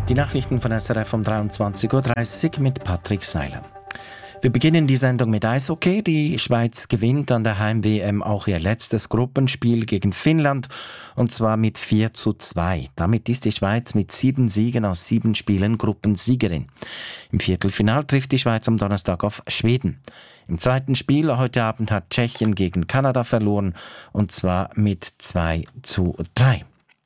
Die Nachrichten von SRF um 23.30 Uhr mit Patrick Seiler. Wir beginnen die Sendung mit Eishockey. Die Schweiz gewinnt an der Heim-WM auch ihr letztes Gruppenspiel gegen Finnland, und zwar mit 4:2. Damit ist die Schweiz mit 7 Siegen aus 7 Spielen Gruppensiegerin. Im Viertelfinal trifft die Schweiz am Donnerstag auf Schweden. Im zweiten Spiel heute Abend hat Tschechien gegen Kanada verloren, und zwar mit 2:3.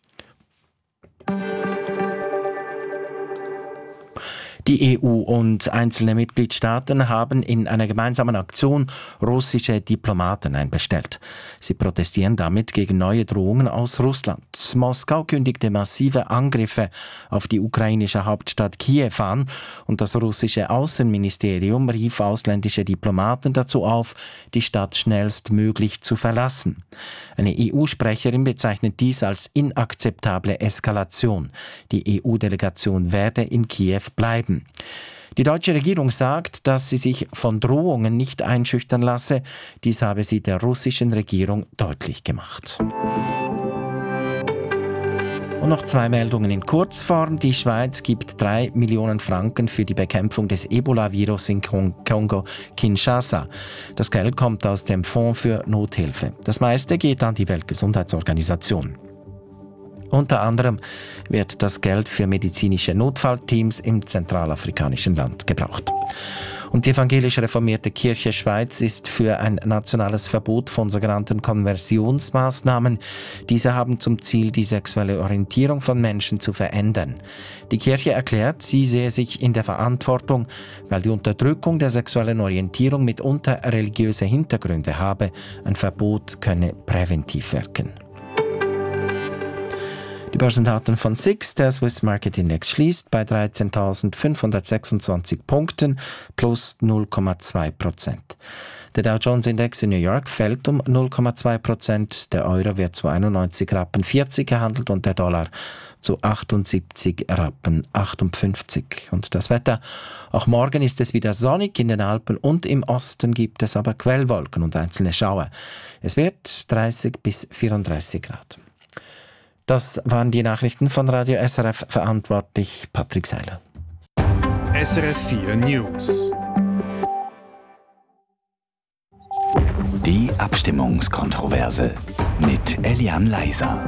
Die EU und einzelne Mitgliedstaaten haben in einer gemeinsamen Aktion russische Diplomaten einbestellt. Sie protestieren damit gegen neue Drohungen aus Russland. Moskau kündigte massive Angriffe auf die ukrainische Hauptstadt Kiew an, und das russische Außenministerium rief ausländische Diplomaten dazu auf, die Stadt schnellstmöglich zu verlassen. Eine EU-Sprecherin bezeichnet dies als inakzeptable Eskalation. Die EU-Delegation werde in Kiew bleiben. Die deutsche Regierung sagt, dass sie sich von Drohungen nicht einschüchtern lasse. Dies habe sie der russischen Regierung deutlich gemacht. Und noch 2 Meldungen in Kurzform. Die Schweiz gibt 3 Millionen Franken für die Bekämpfung des Ebola-Virus in Kongo-Kinshasa. Das Geld kommt aus dem Fonds für Nothilfe. Das meiste geht an die Weltgesundheitsorganisation. Unter anderem wird das Geld für medizinische Notfallteams im zentralafrikanischen Land gebraucht. Und die evangelisch reformierte Kirche Schweiz ist für ein nationales Verbot von sogenannten Konversionsmaßnahmen. Diese haben zum Ziel, die sexuelle Orientierung von Menschen zu verändern. Die Kirche erklärt, sie sehe sich in der Verantwortung, weil die Unterdrückung der sexuellen Orientierung mitunter religiöse Hintergründe habe. Ein Verbot könne präventiv wirken. Die Börsendaten von SIX, der Swiss Market Index, schließt bei 13.526 Punkten plus 0,2%. Der Dow Jones Index in New York fällt um 0,2%. Der Euro wird zu 91,40 Rappen gehandelt und der Dollar zu 78,58 Rappen. Und das Wetter: Auch morgen ist es wieder sonnig. In den Alpen und im Osten gibt es aber Quellwolken und einzelne Schauer. Es wird 30 bis 34 Grad. Das waren die Nachrichten von Radio SRF, verantwortlich Patrick Seiler. SRF 4 News. Die Abstimmungskontroverse mit Eliane Leiser.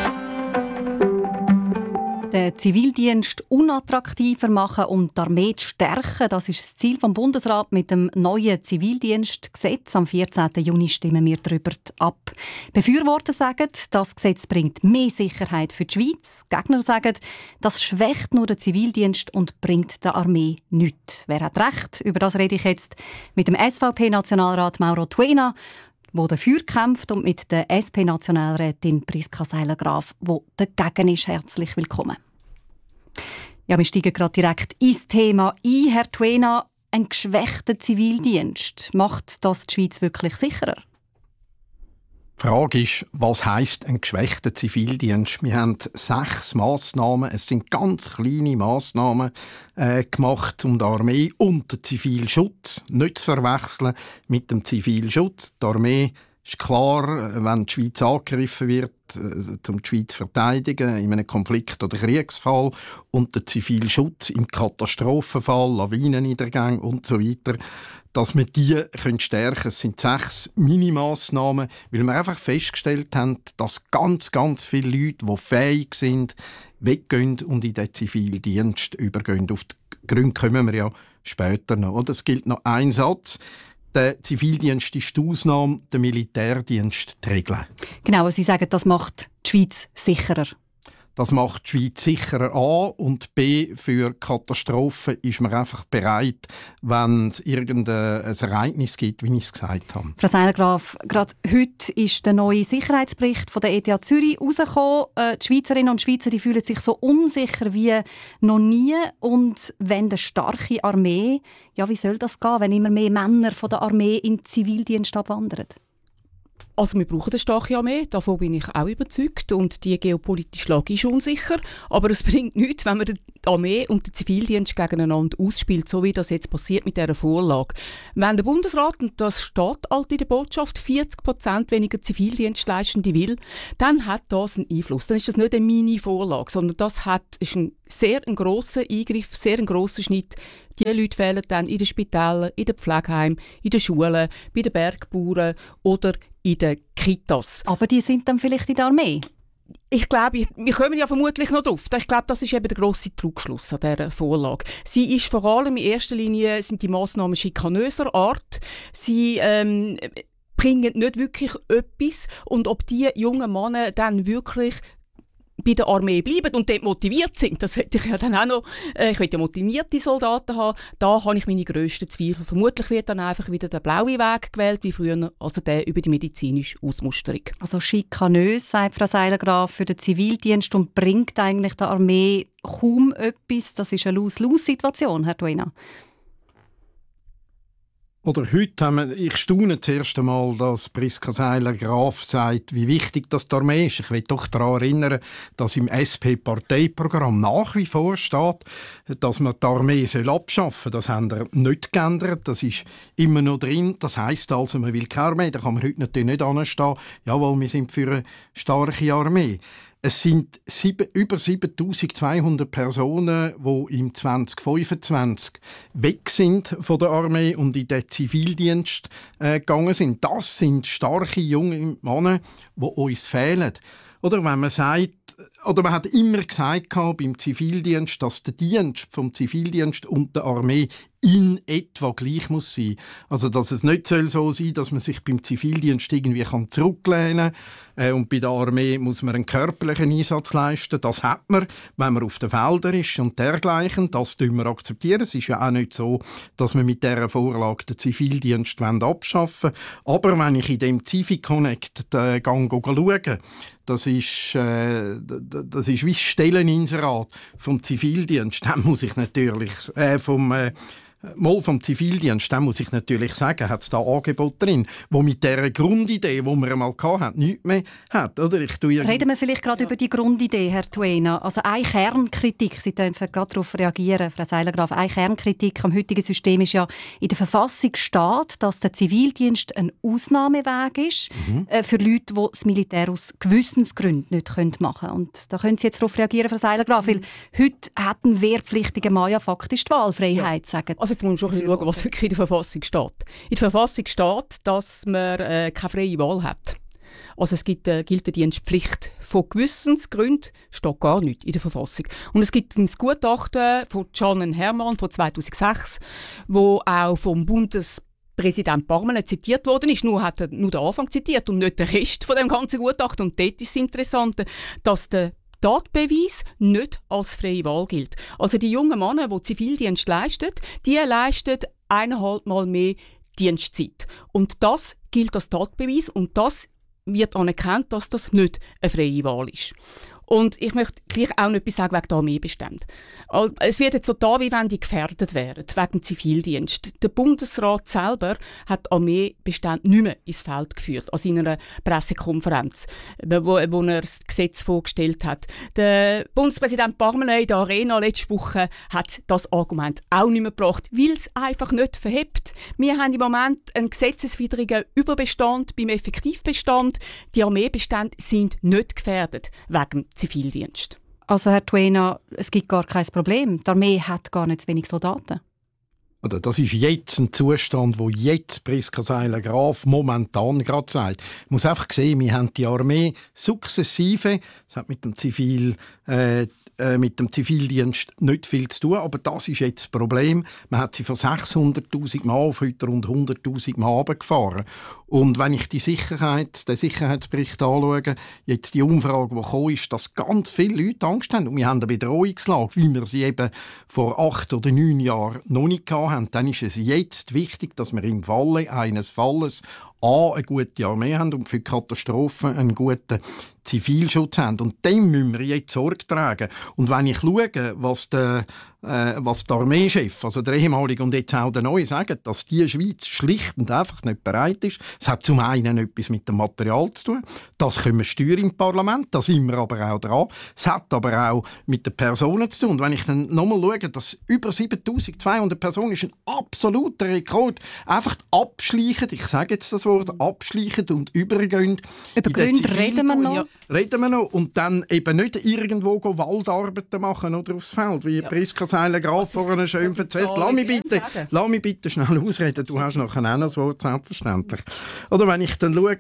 Den Zivildienst unattraktiver machen und die Armee zu stärken, das ist das Ziel des Bundesrats mit dem neuen Zivildienstgesetz. Am 14. Juni stimmen wir darüber ab. Befürworter sagen, das Gesetz bringt mehr Sicherheit für die Schweiz. Gegner sagen, das schwächt nur den Zivildienst und bringt der Armee nichts. Wer hat recht? Über das rede ich jetzt mit dem SVP-Nationalrat Mauro Tuena, der dafür kämpft, und mit der SP-Nationalrätin Priska Seiler-Graf, die dagegen ist. Herzlich willkommen. Ja, wir steigen gerade direkt ins Thema ein. Herr Tuena, ein geschwächter Zivildienst, macht das die Schweiz wirklich sicherer? Die Frage ist, was heisst ein geschwächter Zivildienst? Wir haben 6 Massnahmen, es sind ganz kleine Massnahmen gemacht, um die Armee und den Zivilschutz nicht zu verwechseln mit dem Zivilschutz. Die Armee ist klar, wenn die Schweiz angegriffen wird, um die Schweiz zu verteidigen in einem Konflikt- oder Kriegsfall, und der Zivilschutz im Katastrophenfall, Lawinenniedergänge und so weiter, dass wir die stärken können. Es sind 6 Minimassnahmen, weil wir einfach festgestellt haben, dass ganz, ganz viele Leute, die fähig sind, weggehen und in den Zivildienst übergehen. Auf die Gründe kommen wir ja später noch. Und es gilt noch ein Satz: Der Zivildienst ist die Ausnahme, der Militärdienst die Regel. Genau, Sie sagen, das macht die Schweiz sicherer. Das macht die Schweiz sicherer A, und B, für Katastrophen ist man einfach bereit, wenn es irgendein Ereignis gibt, wie ich es gesagt habe. Frau Seiler-Graf, gerade heute ist der neue Sicherheitsbericht von der ETH Zürich herausgekommen. Die Schweizerinnen und Schweizer, die fühlen sich so unsicher wie noch nie. Und wenn eine starke Armee, ja, wie soll das gehen, wenn immer mehr Männer von der Armee in den Zivildienst abwandern? Also wir brauchen eine starke Armee, davon bin ich auch überzeugt. Und die geopolitische Lage ist unsicher. Aber es bringt nichts, wenn man die Armee und den Zivildienst gegeneinander ausspielt, so wie das jetzt passiert mit dieser Vorlage. Wenn der Bundesrat, und das steht halt in der Botschaft, 40% weniger Zivildienstleistende will, dann hat das einen Einfluss. Dann ist das nicht eine Mini-Vorlage, sondern das ist ein sehr grosser Eingriff, sehr ein grosser Schnitt. Die Leute fehlen dann in den Spitälern, in den Pflegeheimen, in den Schulen, bei den Bergbauern oder in den Kitas. Aber die sind dann vielleicht in der Armee? Ich glaube, wir kommen ja vermutlich noch drauf. Ich glaube, das ist eben der grosse Trugschluss an dieser Vorlage. Sie ist vor allem in erster Linie sind die Massnahmen schikanöser Art. Sie bringen nicht wirklich etwas. Und ob die jungen Männer dann wirklich bei der Armee bleiben und dort motiviert sind, das will ich ja dann auch noch. Ich will ja motivierte Soldaten haben. Da habe ich meine grössten Zweifel. Vermutlich wird dann einfach wieder der blaue Weg gewählt, wie früher, also der über die medizinische Ausmusterung. Also schikanös, sagt Frau Seiler-Graf, für den Zivildienst und bringt eigentlich der Armee kaum etwas. Das ist eine Lose-Lose-Situation, Herr Duena. Oder heute ich staune das erste Mal, dass Priska Seiler-Graf sagt, wie wichtig das die Armee ist. Ich will doch daran erinnern, dass im SP-Parteiprogramm nach wie vor steht, dass man die Armee abschaffen soll. Das haben wir nicht geändert. Das ist immer noch drin. Das heisst also, man will keine Armee. Da kann man heute natürlich nicht anstehen. Jawohl, wir sind für eine starke Armee. Es sind über 7200 Personen, die im 2025 weg sind von der Armee und in den Zivildienst gegangen sind. Das sind starke junge Männer, die uns fehlen. Oder wenn man sagt, oder man hat immer gesagt beim Zivildienst, dass der Dienst vom Zivildienst und der Armee in etwa gleich muss sein. Also dass es nicht so sein, dass man sich beim Zivildienst irgendwie zurücklehnen kann und bei der Armee muss man einen körperlichen Einsatz leisten. Das hat man, wenn man auf den Feldern ist und dergleichen. Das akzeptieren wir. Es ist ja auch nicht so, dass wir mit dieser Vorlage den Zivildienst abschaffen wollen. Aber wenn ich in dem Civi-Connect schaue, das ist wie Stelleninserat vom Zivildienst. Dann muss ich natürlich vom Zivildienst, dann muss ich natürlich sagen, hat es da Angebote drin, wo mit dieser Grundidee, die wir einmal hatten, nichts mehr hat. Oder? Reden wir vielleicht gerade über die Grundidee, Herr Duena. Also eine Kernkritik, Sie dürfen gerade darauf reagieren, Frau Seiler-Graf, eine Kernkritik am heutigen System ist ja, in der Verfassung steht, dass der Zivildienst ein Ausnahmeweg ist für Leute, die das Militär aus Gewissensgründen nicht machen können. Und da können Sie jetzt darauf reagieren, Frau Seiler-Graf, weil heute hat ein wehrpflichtiger Mann ja faktisch die Wahlfreiheit, sagen. Also jetzt muss man schon schauen, was wirklich in der Verfassung steht. In der Verfassung steht, dass man keine freie Wahl hat. Also es gilt eine Dienstpflicht. Von Gewissensgründen steht gar nichts in der Verfassung. Und es gibt ein Gutachten von John Herrmann von 2006, wo auch vom Bundespräsident Parmelin zitiert worden ist. Nur hat er nur den Anfang zitiert und nicht den Rest von dem ganzen Gutachten. Und dort ist das Interessante, dass der Tatbeweis nicht als freie Wahl gilt. Also die jungen Männer, die Zivildienst leisten, die leisten 1,5 Mal mehr Dienstzeit. Und das gilt als Tatbeweis und das wird anerkannt, dass das nicht eine freie Wahl ist. Und ich möchte gleich auch noch etwas sagen wegen der Armeebestände. Es wird jetzt so da, wie wenn die gefährdet wären, wegen dem Zivildienst. Der Bundesrat selber hat Armeebestände nicht mehr ins Feld geführt, an seiner Pressekonferenz, wo er das Gesetz vorgestellt hat. Der Bundespräsident Parmelin in der Arena letzte Woche hat das Argument auch nicht mehr gebracht, weil es einfach nicht verhebt. Wir haben im Moment einen gesetzeswidrigen Überbestand beim Effektivbestand. Die Armeebestände sind nicht gefährdet wegen Zivildienst. Also Herr Duena, es gibt gar kein Problem. Die Armee hat gar nicht zu wenig Soldaten. Das ist jetzt ein Zustand, wo jetzt Priska Seiler-Graf momentan gerade sagt. Ich muss einfach sehen, wir haben die Armee sukzessive, das hat mit dem Zivildienst nicht viel zu tun, aber das ist jetzt das Problem. Man hat sie von 600'000 Mann auf heute rund 100'000 Mann runtergefahren. Und wenn ich den Sicherheitsbericht anschaue, jetzt die Umfrage, die gekommen ist, dass ganz viele Leute Angst haben und wir haben eine Bedrohungslage, wie wir sie eben vor 8 oder 9 Jahren noch nicht hatten, dann ist es jetzt wichtig, dass wir im Falle eines Falles eine gute Armee haben und für Katastrophen einen guten Zivilschutz haben. Und dem müssen wir jetzt Sorge tragen. Und wenn ich schaue, was der Armeechef, also der ehemalige und jetzt auch der neue, sagen, dass die Schweiz schlicht und einfach nicht bereit ist. Es hat zum einen etwas mit dem Material zu tun. Das können wir steuern im Parlament, da sind wir aber auch dran. Es hat aber auch mit den Personen zu tun. Und wenn ich dann nochmal schaue, dass über 7200 Personen ist ein absoluter Rekord, einfach abschleichen, ich sage jetzt das Wort, abschleichen und übergehen. Über Gründe reden wir noch. Ja, reden wir noch. Und dann eben nicht irgendwo Waldarbeiten machen oder aufs Feld, wie Priska Seiler-Graf vorhin schön erzählt. Lass mich bitte schnell ausreden, du hast nachher auch noch das Wort, selbstverständlich. Oder wenn ich dann schaue,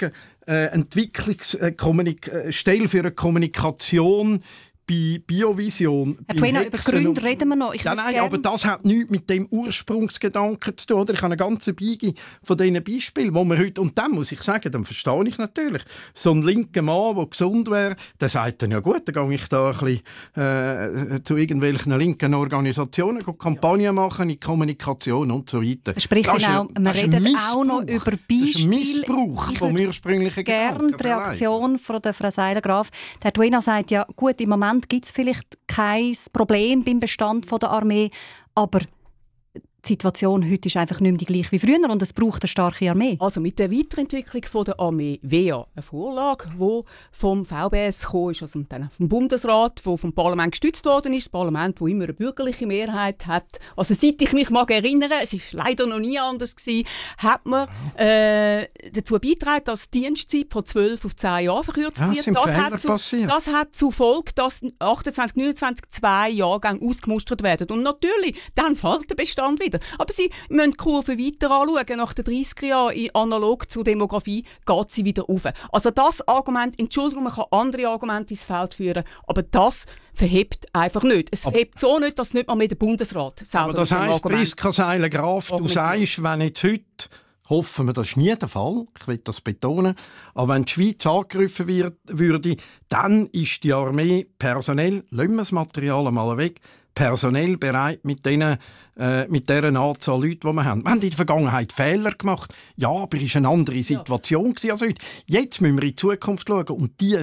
Stelle für eine Kommunikation bei Biovision. Herr Tuena, über Gründe reden wir noch. Nein, aber das hat nichts mit dem Ursprungsgedanken zu tun. Oder? Ich habe eine ganze Biege von diesen Beispielen, wo wir heute, und dann muss ich sagen, dann verstehe ich natürlich, so ein linker Mann, der gesund wäre, der sagt dann, ja gut, dann gehe ich da ein bisschen zu irgendwelchen linken Organisationen Kampagnen machen, in Kommunikation und so weiter. Sprich genau, wir reden auch noch über Beispiele. Das ist ein Missbrauch vom ursprünglichen Gedanken. Gerne die Reaktion von der Frau Seiler-Graf. Der Tuena sagt ja, gut, im Moment gibt es vielleicht kein Problem beim Bestand der Armee, aber die Situation heute ist einfach nicht mehr die gleiche wie früher und es braucht eine starke Armee. Also mit der Weiterentwicklung der Armee wäre ja eine Vorlage, die vom VBS gekommen ist, also vom Bundesrat, die vom Parlament gestützt worden ist. Das Parlament, das immer eine bürgerliche Mehrheit hat. Also seit ich mich mag erinnere, es war leider noch nie anders gewesen, hat man dazu beigetragen, dass die Dienstzeit von 12 auf 10 Jahre verkürzt wird. Das hat zur Folge, dass 28, 29, 2 Jahrgänge ausgemustert werden. Und natürlich, dann fällt der Bestand wieder. Aber Sie müssen die Kurve weiter anschauen. Nach den 30er Jahren, analog zur Demografie, geht sie wieder rauf. Also das Argument, Entschuldigung, man kann andere Argumente ins Feld führen, aber das verhebt einfach nicht. Es verhebt so nicht, dass nicht mal mit dem Bundesrat selber. Aber das heisst, Priska Seiler-Graf, du sagst, wenn jetzt heute, hoffen wir, das ist nie der Fall, ich will das betonen, aber wenn die Schweiz angegriffen würde, dann ist die Armee personell, lassen wir das Material einmal weg, personell bereit mit dieser Anzahl Leute, die wir haben. Wir haben in der Vergangenheit Fehler gemacht. Ja, aber es war eine andere Situation als heute. Jetzt müssen wir in die Zukunft schauen und die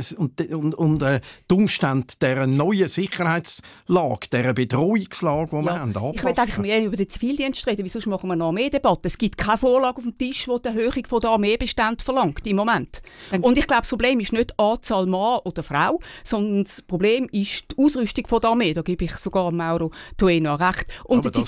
Umstände dieser neuen Sicherheitslage, dieser Bedrohungslage, die wir haben, anpassen. Ich will eigentlich mehr über den Zivildienst reden, weil sonst machen wir eine Armeedebatte. Es gibt keine Vorlage auf dem Tisch, die die Erhöhung der Armeebestände verlangt im Moment. Und ich glaube, das Problem ist nicht die Anzahl Mann oder Frau, sondern das Problem ist die Ausrüstung der Armee. Da gebe ich sogar Mauro Tuena recht. Und der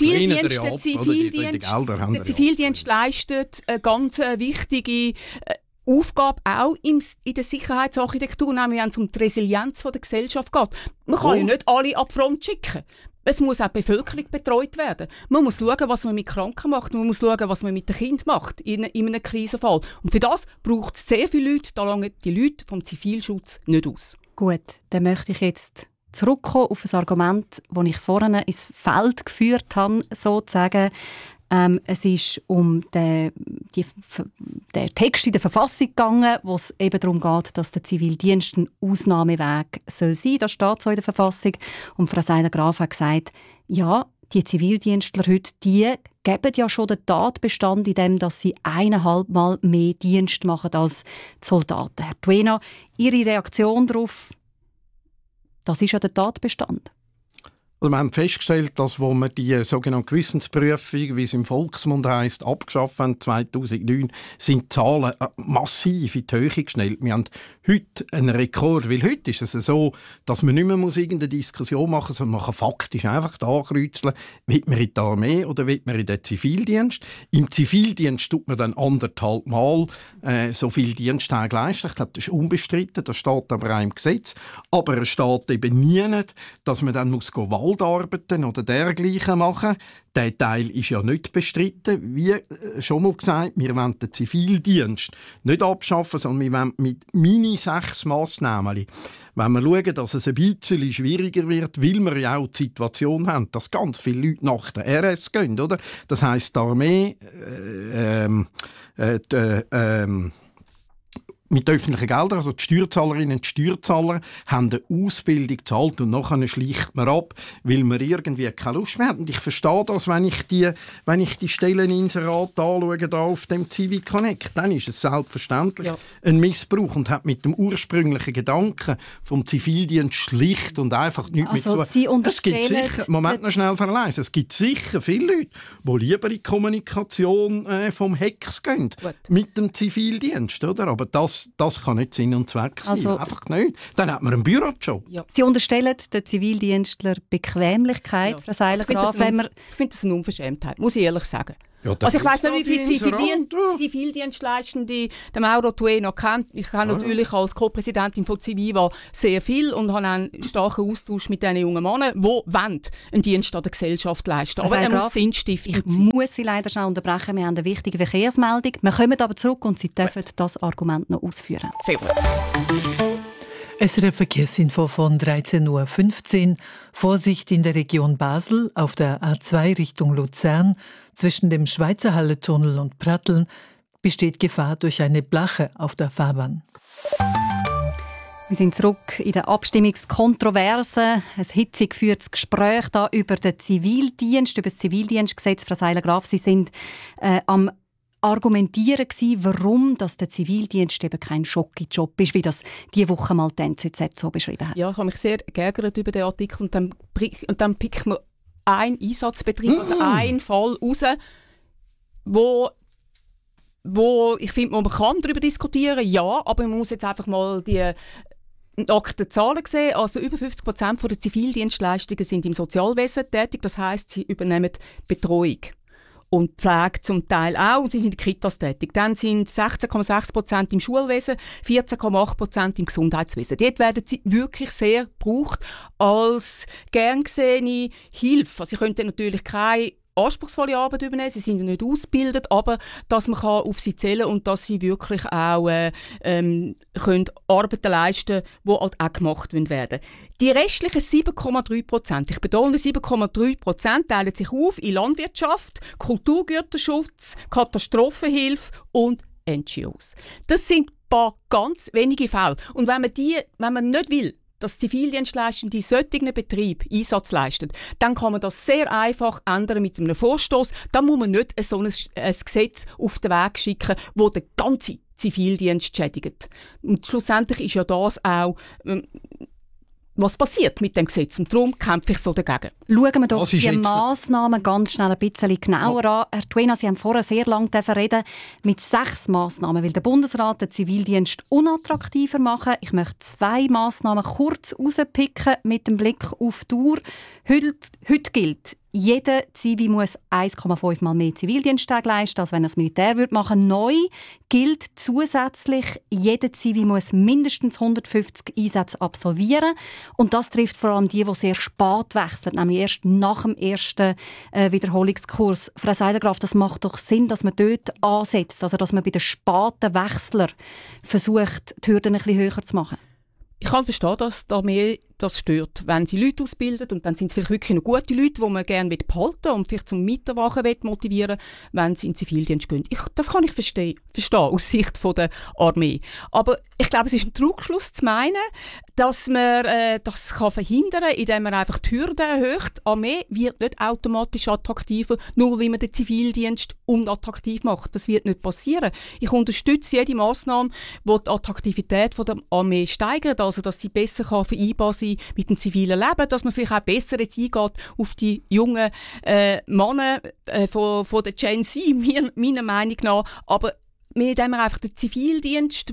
Zivildienst leistet eine ganz wichtige Aufgabe auch in der Sicherheitsarchitektur, nämlich wenn es um die Resilienz der Gesellschaft geht. Man kann ja nicht alle ab Front schicken. Es muss auch die Bevölkerung betreut werden. Man muss schauen, was man mit Kranken macht. Man muss schauen, was man mit den Kindern macht in einem Krisenfall. Und für das braucht es sehr viele Leute. Da langen die Leute vom Zivilschutz nicht aus. Gut, dann möchte ich jetzt zurückkommen auf ein Argument, das ich vorhin ins Feld geführt habe, sozusagen. Es ist um den Text in der Verfassung gegangen, wo es eben darum geht, dass der Zivildienst ein Ausnahmeweg sein soll. Das steht so in der Verfassung. Und Frau Seiler-Graf hat gesagt, ja, die Zivildienstler heute, die geben ja schon den Tatbestand in dem, dass sie 1,5 Mal mehr Dienst machen als die Soldaten. Herr Tuena, Ihre Reaktion darauf? Das ist ja der Tatbestand. Also wir haben festgestellt, dass wo wir die sogenannte Gewissensprüfung, wie es im Volksmund heisst, abgeschafft haben 2009, sind die Zahlen massiv in die Höhe geschnellt. Wir haben heute einen Rekord, weil heute ist es so, dass man nicht mehr irgendeine Diskussion machen muss, sondern man kann faktisch einfach ankreuzeln, will man in die Armee oder will man in den Zivildienst. Im Zivildienst tut man dann 1,5 Mal so viel Diensttage leisten. Ich glaube, das ist unbestritten, das steht aber auch im Gesetz. Aber es steht eben nie nicht, dass man dann Waldarbeiten oder dergleichen machen. Der Teil ist ja nicht bestritten. Wie schon mal gesagt, wir wollen den Zivildienst nicht abschaffen, sondern wir wollen mit 6 Massnahmen, wenn wir schauen, dass es ein bisschen schwieriger wird, weil wir ja auch die Situation haben, dass ganz viele Leute nach der RS gehen. Oder? Das heisst, die Armee mit öffentlichen Geldern, also die Steuerzahlerinnen und Steuerzahler, haben eine Ausbildung gezahlt und nachher schleicht man ab, weil man irgendwie keine Lust mehr hat. Und ich verstehe das, wenn ich die Stelleninserate anschaue da auf dem Civic Connect, dann ist es selbstverständlich ein Missbrauch und hat mit dem ursprünglichen Gedanken vom Zivildienst schlicht und einfach nichts mit zu tun. Es gibt sicher, Moment noch schnell verleisen, es gibt sicher viele Leute, die lieber in die Kommunikation vom Hex gehen mit dem Zivildienst, oder? Aber das kann nicht Sinn und Zweck sein. Also, einfach nicht. Dann hat man einen Bürojob. Ja. Sie unterstellen den Zivildienstler Bequemlichkeit, Frau Seiler-Graf. Ich finde das eine Unverschämtheit, muss ich ehrlich sagen. Ja, also ich weiss nicht, wie viele Zivildienstleistende der Mauro Tueno kennt. Ich kenne natürlich als Co-Präsidentin von Civiva sehr viel und habe einen starken Austausch mit diesen jungen Männern, die einen Dienst an der Gesellschaft leisten. Aber er muss sinnstiftend sein. Ich muss Sie leider schnell unterbrechen. Wir haben eine wichtige Verkehrsmeldung. Wir kommen aber zurück und Sie dürfen das Argument noch ausführen. Sehr gut. SRF Verkehrsinfo von 13.15 Uhr. Vorsicht in der Region Basel auf der A2 Richtung Luzern. Zwischen dem Schweizer Halletunnel und Pratteln besteht Gefahr durch eine Blache auf der Fahrbahn. Wir sind zurück in der Abstimmungskontroverse. Ein hitzig geführtes Gespräch da über den Zivildienst, über das Zivildienstgesetz. Frau Seiler-Graf, Sie sind am argumentieren gewesen, warum dass der Zivildienst eben kein Schocki-Job ist, wie das diese Woche mal die NZZ so beschrieben hat. Ja, ich habe mich sehr geärgert über den Artikel und dann pickt man einen Einsatzbetrieb, also einen Fall raus, wo ich finde, man kann darüber diskutieren, ja, aber man muss jetzt einfach mal die nackten Zahlen sehen. Also über 50% der Zivildienstleistungen sind im Sozialwesen tätig, das heisst, sie übernehmen Betreuung. Und Pflege zum Teil auch. Und sie sind in Kitas tätig. Dann sind 16,6% im Schulwesen, 14,8% im Gesundheitswesen. Dort werden sie wirklich sehr gebraucht als gern gesehene Hilfe. Also sie können natürlich keine anspruchsvolle Arbeit übernehmen, sie sind ja nicht ausgebildet, aber dass man auf sie zählen kann und dass sie wirklich auch können Arbeiten leisten können, die halt auch gemacht werden. Die restlichen 7,3%, ich betone 7,3%, teilen sich auf in Landwirtschaft, Kulturgüterschutz, Katastrophenhilfe und NGOs. Das sind ein paar ganz wenige Fälle. Und wenn man nicht will, dass Zivildienstleistende in solchen Betrieben Einsatz leisten, dann kann man das sehr einfach ändern mit einem Vorstoß. Dann muss man nicht so ein Gesetz auf den Weg schicken, das den ganzen Zivildienst schädigt. Und schlussendlich ist ja das auch was passiert mit dem Gesetz. Und darum kämpfe ich so dagegen. Schauen wir doch die Massnahmen ganz schnell ein bisschen genauer an. Herr Tuena, Sie haben vorher sehr lange reden mit 6 Massnahmen, weil der Bundesrat den Zivildienst unattraktiver machen. Ich möchte 2 Massnahmen kurz rauspicken mit dem Blick auf die Uhr. Heute gilt, jeder Zivi muss 1,5 Mal mehr Zivildiensttage leisten, als wenn er das Militär machen würde. Neu gilt zusätzlich, jeder Zivi muss mindestens 150 Einsätze absolvieren. Und das trifft vor allem die sehr spät wechseln, nämlich erst nach dem ersten Wiederholungskurs. Frau Seiler-Graf, das macht doch Sinn, dass man dort ansetzt, also dass man bei den späten Wechslern versucht, die Hürden ein bisschen höher zu machen. Ich kann verstehen, dass die Armee das stört, wenn sie Leute ausbildet und dann sind es vielleicht wirklich noch gute Leute, die man gerne behalten und vielleicht zum Miterwachen motivieren, wenn sie in den Zivildienst gehen. Das kann ich verstehen aus Sicht der Armee. Aber ich glaube, es ist ein Trugschluss zu meinen, dass man das verhindern kann, indem man einfach die Hürden erhöht. Die Armee wird nicht automatisch attraktiver, nur weil man den Zivildienst unattraktiv macht. Das wird nicht passieren. Ich unterstütze jede Massnahme, die die Attraktivität der Armee steigert, also dass sie besser vereinbar sein mit dem zivilen Leben, dass man vielleicht auch besser jetzt eingeht auf die jungen Männer von der Gen Z, meiner Meinung nach. Aber indem man einfach den Zivildienst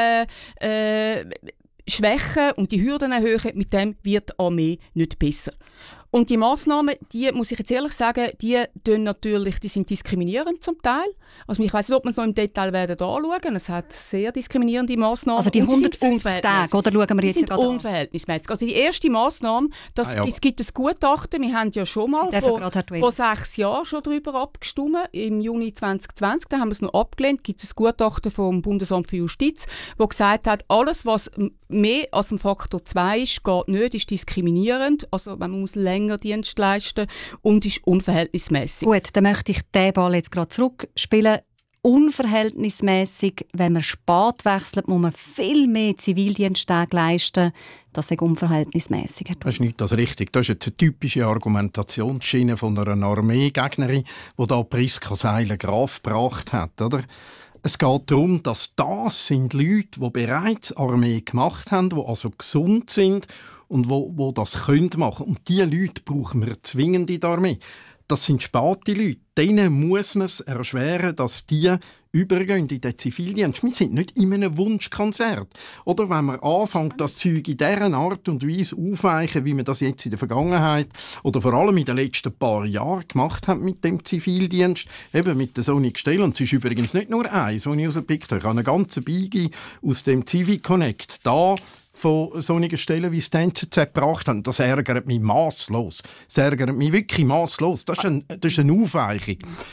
schwächen und die Hürden erhöhen, mit dem wird die Armee nicht besser. Und die Massnahmen, die muss ich jetzt ehrlich sagen, die sind diskriminierend zum Teil. Also ich weiss nicht, ob wir es noch im Detail werden anschauen. Es hat sehr diskriminierende Massnahmen. Also die 150 Tage, oder schauen wir jetzt gerade an? Unverhältnismäßig. Also die erste Massnahme, es gibt ein Gutachten, wir haben ja schon mal vor 6 Jahren schon darüber abgestimmt, im Juni 2020, da haben wir es noch abgelehnt, gibt es ein Gutachten vom Bundesamt für Justiz, das gesagt hat, alles, was mehr als ein Faktor 2 ist, geht nicht, ist diskriminierend. Also man muss länger Dienst leisten und ist unverhältnismäßig. Gut, dann möchte ich den Ball jetzt gerade zurückspielen. unverhältnismäßig. Wenn man spät wechselt, muss man viel mehr Zivildiensttage leisten. Das ist unverhältnismäßig. Das ist nicht das richtig. Das ist jetzt eine typische Argumentationsschiene von einer Armeegegnerin, die da Priska Seiler-Graf gebracht hat. Oder? Es geht darum, dass das sind Leute, die bereits Armee gemacht haben, die also gesund sind und wo das können machen. Und diese Leute brauchen wir zwingend in der Armee. Das sind späte Leute. Denen muss man es erschweren, dass die übergehen in den Zivildienst. Wir sind nicht in einem Wunschkonzert. Oder wenn man anfängt, das Zeug in dieser Art und Weise aufweichen, wie man das jetzt in der Vergangenheit oder vor allem in den letzten paar Jahren gemacht hat mit dem Zivildienst, eben mit der Sonic Stelle. Und es ist übrigens nicht nur eins, das ich rausgepickt habe. Ich habe eine ganze Beige aus dem Civi-Connect da von solchen Stellen, wie es die NZZ gebracht haben. Das ärgert mich masslos. Das ärgert mich wirklich masslos. Das ist eine Aufweichung.